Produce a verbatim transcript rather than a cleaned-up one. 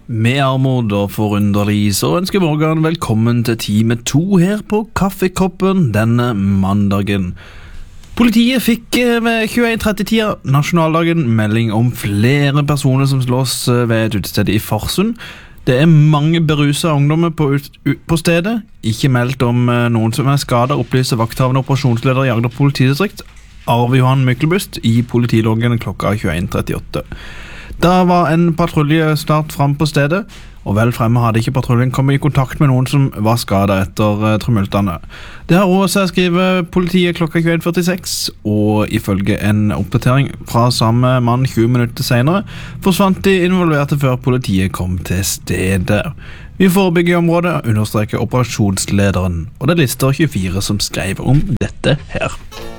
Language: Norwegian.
Med armod og forunderlig så ønsker Morgan velkommen til time to her på Kaffekoppen denne mandagen. Politiet fikk ved tjueen tretti-tida nasjonaldagen melding om flere personer som slås ved et utested i Farsund. Det er mange beruset ungdommer på, på stedet. Ikke meldt om noen som er skadet, opplyser vakthavende operasjonsleder i Agder politidistrikt, Arve Johan Myklebust, i politiloggen klokka tjueen trettiåtte. Da var en patrulje snart frem på stedet, og vel fremme hadde ikke patruljen kommet i kontakt med noen som var skadet etter uh, tumultene. Det har også skrevet politiet klokka tjueen førtiseks, og ifølge en oppdatering fra samme mann tjue minutter senere, forsvant de involverte før politiet kom til stedet. Vi forebygger området, understreker operasjonslederen, og det lister tjuefire som skrev om dette her.